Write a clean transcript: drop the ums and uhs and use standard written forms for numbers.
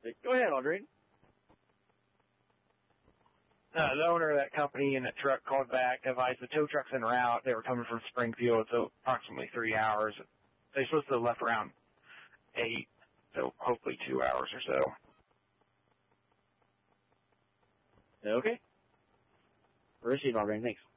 Go ahead, Aldrin. The owner of that company and that truck called back, advised the tow truck's en route. They were coming from Springfield, so approximately 3 hours. They're supposed to have left around 8, so hopefully 2 hours or so. Okay. Received, Aldrin. Thanks.